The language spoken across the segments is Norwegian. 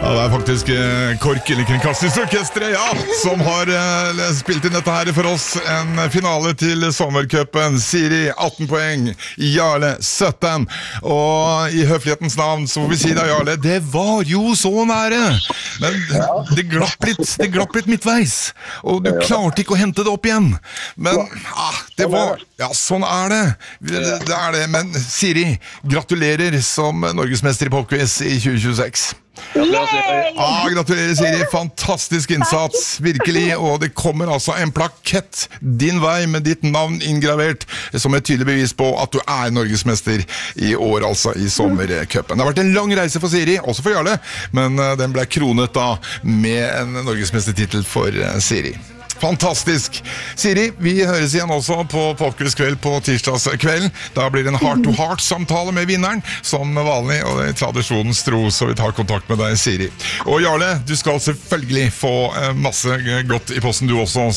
Ja, det faktisk KORK, eller Kringkastingsorkestret, ja, som har spilt inn dette her for oss. En finale til sommercupen. Siri, 18 poeng. Jarle, 17. Og i høflighetens navn så får vi si da, Jarle, det var jo så nære. Men det glapp litt midtveis. Og du klarte ikke å hente det opp igjen. Men det var... Ja, sånn det. Det det. Men Siri, gratulerer som norgesmester i popquiz i 2026. Gratulerer Siri, fantastisk innsats, virkelig. Og det kommer altså en plakett din vei med ditt navn inngravert, som et tydelig bevis på at du norgesmester i år, altså i sommercupen. Det har vært en lang reise for Siri, også for Jarle, men den ble kronet da med en norgesmestertitel for Siri. Fantastisk. Siri, vi høres igjen også på Popquiz-kveld på tirsdagskvelden. Da blir det en heart-to-heart-samtale med vinneren, som vanlig, og det tradisjonens tro, så vi tar kontakt med deg, Siri. Og Jarle, du skal selvfølgelig få masse godt i posten du også,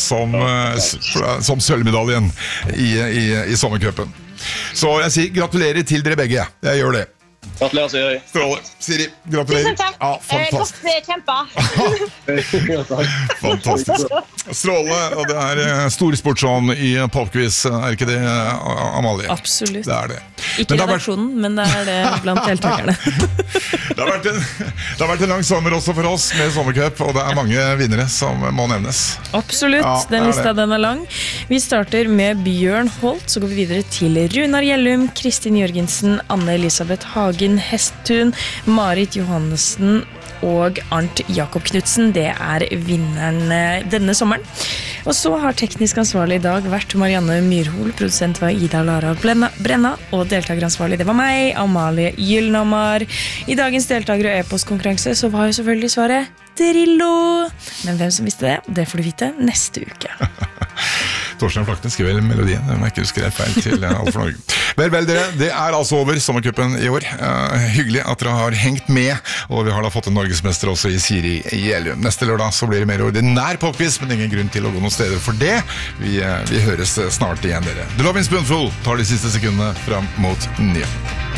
som sølvmedaljen i sommercupen. Så jeg sier gratulerer til dere begge. Jeg gjør det. Gratulerer, Siri. Stråle. Siri, gratulerer. Tusen takk. Ja, fantastisk. Godt kjempa. Fantastisk. Stråle, og det storsportsånd i popquiz, ikke det, Amalie? Absolutt. Det det. Ikke redaksjonen, men det det blant deltakerne. Det har vært en lang sommer også for oss med sommercup, og det mange vinnere som må nevnes. Absolutt, Ja, den det lista den lang. Vi starter med Bjørn Holt, så går vi videre til Runar Gjellum, Kristin Jørgensen, Anne-Elisabeth Hagen Hesttun, Marit Johannessen og Arnt Jakob Knudsen. Det vinneren denne sommeren. Og så har teknisk ansvarlig i dag vært Marianne Myrhol, produsent var Ida Lara Brenna, og deltakeransvarlig det var meg, Amalie Gyllenhammar. I dagens deltaker- og e-postkonkurranse så var jo selvfølgelig svaret Drillo. Men hvem som visste det får du vite neste uke. Torstein Flakne skrev vel melodien, men jeg ikke husker det feil til Alt for Norge. Vel dere, det altså over sommercupen i år. Hyggelig at dere har hengt med, og vi har da fått en norgesmester også i Siri Gjellum. Neste lørdag så blir det mer ordinær popquiz, men ingen grunn til å gå noen steder for det. Vi høres snart igjen, dere. The Loving Spoonful tar de siste sekundene fram mot nyheten.